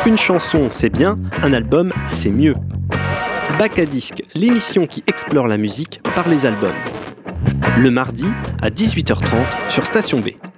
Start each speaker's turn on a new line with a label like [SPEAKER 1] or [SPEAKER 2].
[SPEAKER 1] Une chanson, c'est bien, un album, c'est mieux. Bac à disque, l'émission qui explore la musique par les albums. Le mardi à 18h30 sur Station B.